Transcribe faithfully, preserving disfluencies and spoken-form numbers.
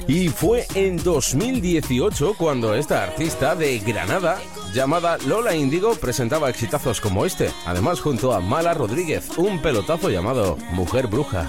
Y fue en dos mil dieciocho cuando esta artista de Granada, llamada Lola Índigo, presentaba exitazos como este, además junto a Mala Rodríguez, un pelotazo llamado Mujer Bruja.